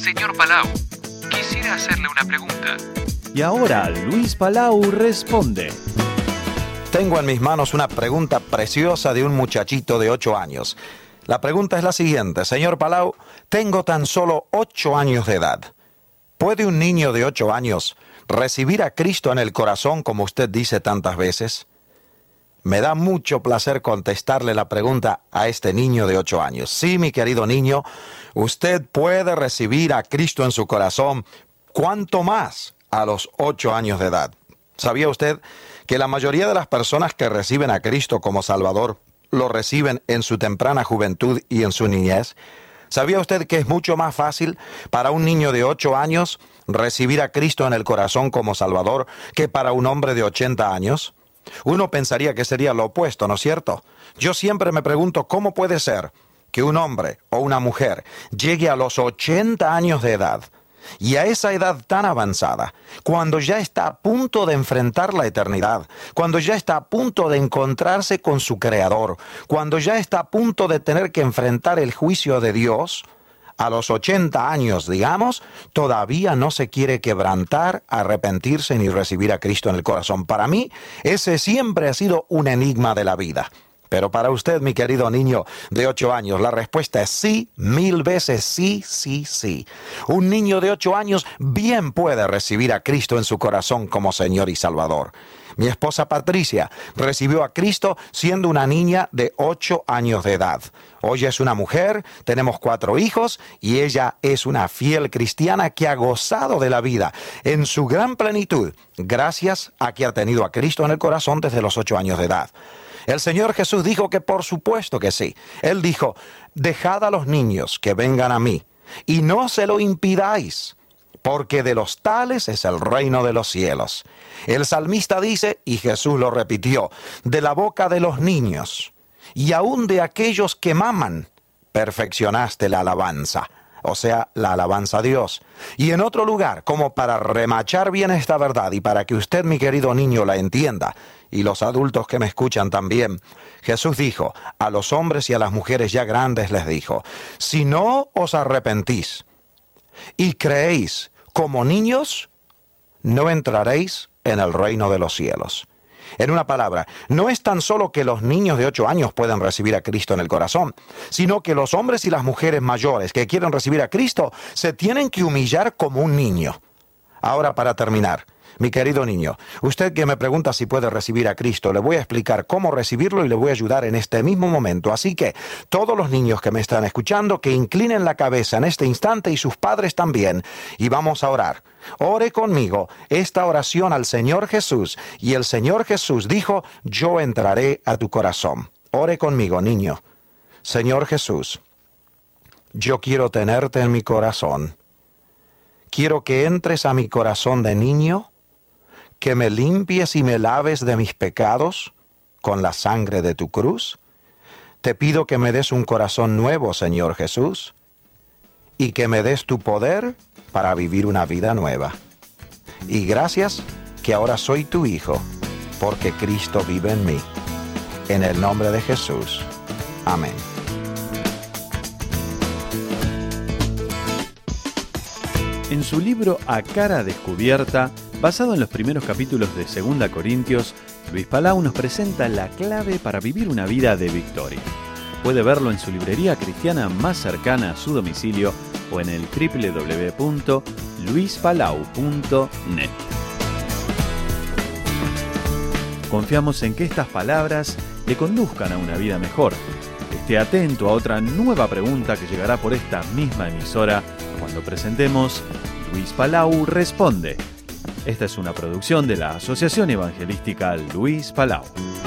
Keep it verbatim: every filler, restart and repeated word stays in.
Señor Palau, quisiera hacerle una pregunta. Y ahora Luis Palau responde. Tengo en mis manos una pregunta preciosa de un muchachito de ocho años. La pregunta es la siguiente: Señor Palau, tengo tan solo ocho años de edad. ¿Puede un niño de ocho años recibir a Cristo en el corazón como usted dice tantas veces? Me da mucho placer contestarle la pregunta a este niño de ocho años. Sí, mi querido niño, usted puede recibir a Cristo en su corazón, cuanto más a los ocho años de edad. ¿Sabía usted que la mayoría de las personas que reciben a Cristo como Salvador lo reciben en su temprana juventud y en su niñez? ¿Sabía usted que es mucho más fácil para un niño de ocho años recibir a Cristo en el corazón como Salvador que para un hombre de ochenta años? Uno pensaría que sería lo opuesto, ¿no es cierto? Yo siempre me pregunto cómo puede ser que un hombre o una mujer llegue a los ochenta años de edad y a esa edad tan avanzada, cuando ya está a punto de enfrentar la eternidad, cuando ya está a punto de encontrarse con su Creador, cuando ya está a punto de tener que enfrentar el juicio de Dios, a los ochenta años, digamos, todavía no se quiere quebrantar, arrepentirse ni recibir a Cristo en el corazón. Para mí, ese siempre ha sido un enigma de la vida. Pero para usted, mi querido niño de ocho años, la respuesta es sí, mil veces sí, sí, sí. Un niño de ocho años bien puede recibir a Cristo en su corazón como Señor y Salvador. Mi esposa Patricia recibió a Cristo siendo una niña de ocho años de edad. Hoy es una mujer, tenemos cuatro hijos y ella es una fiel cristiana que ha gozado de la vida en su gran plenitud gracias a que ha tenido a Cristo en el corazón desde los ocho años de edad. El Señor Jesús dijo que por supuesto que sí. Él dijo, dejad a los niños que vengan a mí y no se lo impidáis, porque de los tales es el reino de los cielos. El salmista dice, y Jesús lo repitió, de la boca de los niños y aún de aquellos que maman, perfeccionaste la alabanza. O sea, la alabanza a Dios. Y en otro lugar, como para remachar bien esta verdad y para que usted, mi querido niño, la entienda, y los adultos que me escuchan también, Jesús dijo, a los hombres y a las mujeres ya grandes les dijo, si no os arrepentís y creéis como niños, no entraréis en el reino de los cielos. En una palabra, no es tan solo que los niños de ocho años pueden recibir a Cristo en el corazón, sino que los hombres y las mujeres mayores que quieren recibir a Cristo se tienen que humillar como un niño. Ahora, para terminar, mi querido niño, usted que me pregunta si puede recibir a Cristo, le voy a explicar cómo recibirlo y le voy a ayudar en este mismo momento. Así que, todos los niños que me están escuchando, que inclinen la cabeza en este instante y sus padres también, y vamos a orar. Ore conmigo esta oración al Señor Jesús, y el Señor Jesús dijo, yo entraré a tu corazón. Ore conmigo, niño. Señor Jesús, yo quiero tenerte en mi corazón. Quiero que entres a mi corazón de niño, que me limpies y me laves de mis pecados con la sangre de tu cruz. Te pido que me des un corazón nuevo, Señor Jesús, y que me des tu poder para vivir una vida nueva. Y gracias que ahora soy tu hijo, porque Cristo vive en mí. En el nombre de Jesús. Amén. En su libro A Cara Descubierta, basado en los primeros capítulos de Segunda Corintios, Luis Palau nos presenta la clave para vivir una vida de victoria. Puede verlo en su librería cristiana más cercana a su domicilio o en el doble u doble u doble u punto luis palau punto net. Confiamos en que estas palabras le conduzcan a una vida mejor. Esté atento a otra nueva pregunta que llegará por esta misma emisora cuando presentemos Luis Palau Responde. Esta es una producción de la Asociación Evangelística Luis Palau.